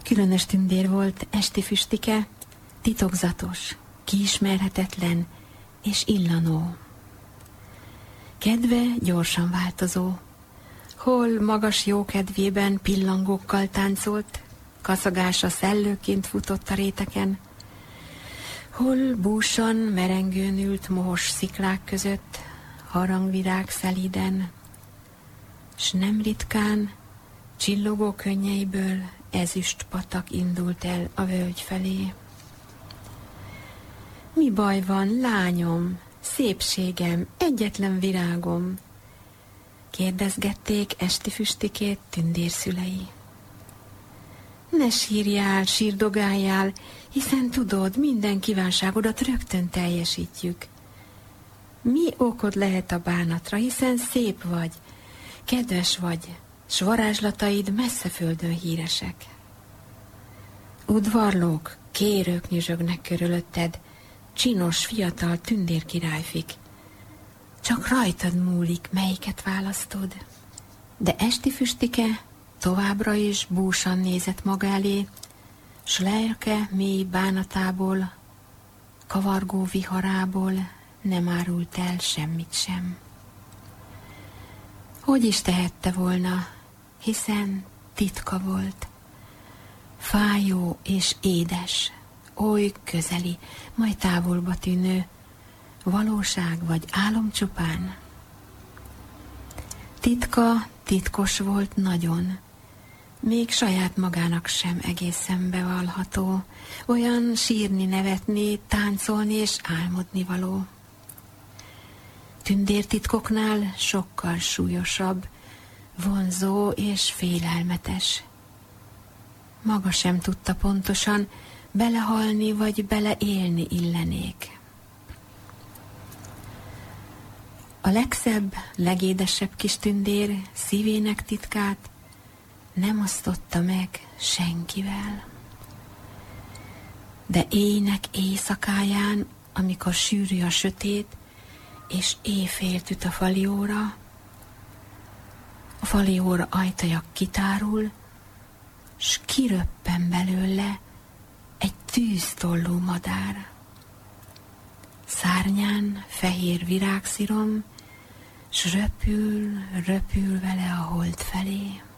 Különös tündér volt esti füstike, titokzatos, kiismerhetetlen és illanó. Kedve gyorsan változó. Hol magas jókedvében pillangókkal táncolt, kaszagása szellőként futott a réteken, hol búsan merengőn ült mohos sziklák között, harangvirág szelíden, s nem ritkán csillogó könnyeiből ezüst patak indult el a völgy felé. Mi baj van, lányom, szépségem, egyetlen virágom? Kérdezgették esti füstikét tündérszülei. Ne sírjál, sírdogáljál, hiszen tudod, minden kívánságodat rögtön teljesítjük. Mi okod lehet a bánatra, hiszen szép vagy, kedves vagy, s varázslataid messze földön híresek. Udvarlók, kérők nyüzsögnek körülötted, csinos, fiatal tündérkirályfik. Csak rajtad múlik, melyiket választod. De esti füstike továbbra is búsan nézett maga elé, s lelke mély bánatából, kavargó viharából nem árult el semmit sem. Hogy is tehette volna, hiszen titka volt. Fájó és édes, oly közeli, majd távolba tűnő, valóság vagy álom csupán. Titka titkos volt nagyon, még saját magának sem egészen bevallható, olyan sírni, nevetni, táncolni és álmodni való. Tündértitkoknál sokkal súlyosabb, vonzó és félelmetes. Maga sem tudta pontosan, belehalni vagy beleélni illenék. A legszebb, legédesebb kis tündér szívének titkát nem osztotta meg senkivel. De éjnek éjszakáján, amikor sűrű a sötét, és éjfélt üt a falióra, a falióra ajtaja kitárul, s kiröppen belőle egy tűztollú madár. Szárnyán fehér virágszirom, s röpül vele a hold felé.